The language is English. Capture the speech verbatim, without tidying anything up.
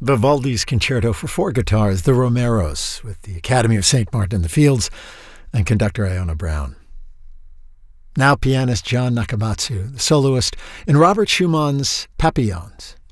Vivaldi's Concerto for Four Guitars, the Romeros, with the Academy of Saint Martin in the Fields and conductor Iona Brown. Now pianist John Nakamatsu, the soloist in Robert Schumann's Papillons.